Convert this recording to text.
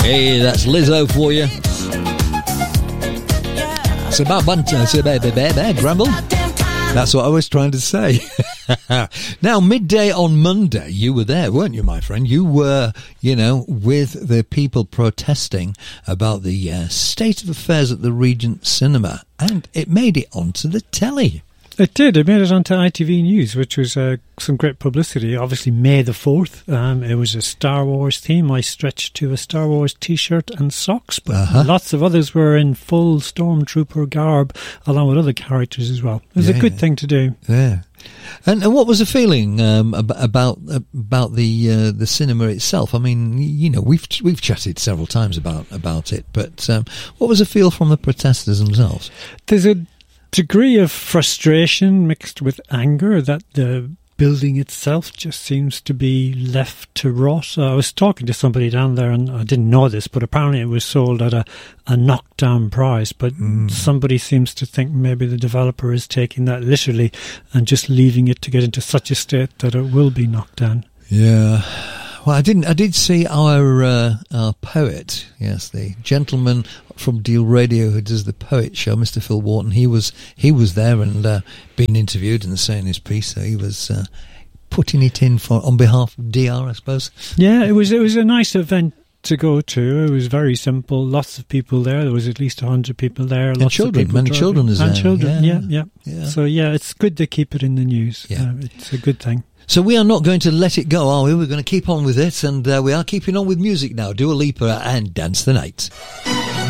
Hey, that's Lizzo for you. It's about Bunter, Grumble. That's what I was trying to say. Now, midday on Monday, you were there, weren't you, my friend? You were, with the people protesting about the state of affairs at the Regent Cinema, and it made it onto the telly. It did. It made it onto ITV News, which was some great publicity. Obviously, May the 4th. It was a Star Wars theme. I stretched to a Star Wars T-shirt and socks, but lots of others were in full Stormtrooper garb, along with other characters as well. It was a good thing to do. Yeah. And what was the feeling about the cinema itself? I mean, we've chatted several times about it, but what was the feel from the protesters themselves? There's a degree of frustration mixed with anger that the building itself just seems to be left to rot. I was talking to somebody down there, and I didn't know this, but apparently it was sold at a knockdown price. But somebody seems to think maybe the developer is taking that literally and just leaving it to get into such a state that it will be knocked down. Yeah. Well, I did see our poet, yes, the gentleman from Deal Radio who does the Poet Show, Mr. Phil Wharton. He was there and being interviewed and saying his piece. So he was putting it in on behalf of DR, I suppose. Yeah, it was a nice event to go to. It was very simple. Lots of people there. There was at least 100 people there. And children, many children is there. And children, yeah. So yeah, it's good to keep it in the news. Yeah. It's a good thing. So we are not going to let it go, are we? We're going to keep on with it, and we are keeping on with music now. Dua Lipa and Dance the Night.